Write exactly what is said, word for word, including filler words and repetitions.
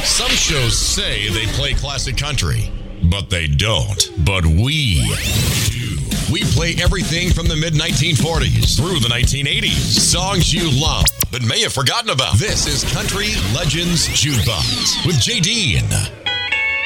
Some shows say they play classic country, but they don't. But we do. We play everything from the mid nineteen forties through the nineteen eighties. Songs you love but may have forgotten about. This is Country Legends Jukebox with J D.